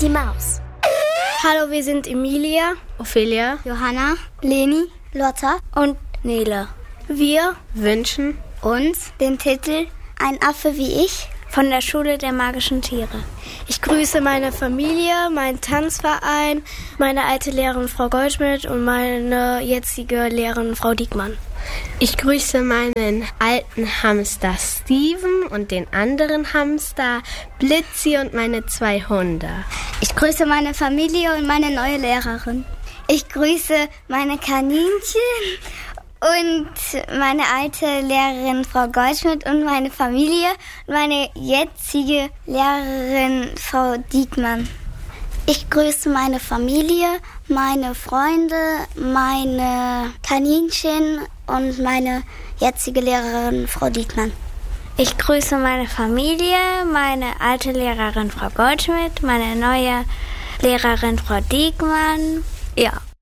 Mickey Maus. Hallo, wir sind Emilia, Ophelia, Johanna, Leni, Lotta und Nele. Wir wünschen uns den Titel Ein Affe wie ich von der Schule der magischen Tiere. Ich grüße meine Familie, meinen Tanzverein, meine alte Lehrerin Frau Goldschmidt und meine jetzige Lehrerin Frau Diekmann. Ich grüße meinen alten Hamster Steven und den anderen Hamster Blitzi und meine 2 Hunde. Ich grüße meine Familie und meine neue Lehrerin. Ich grüße meine Kaninchen und meine alte Lehrerin Frau Goldschmidt und meine Familie und meine jetzige Lehrerin Frau Diekmann. Ich grüße meine Familie, meine Freunde, meine Kaninchen und meine jetzige Lehrerin Frau Diekmann. Ich grüße meine Familie, meine alte Lehrerin Frau Goldschmidt, meine neue Lehrerin Frau Diekmann. Ja.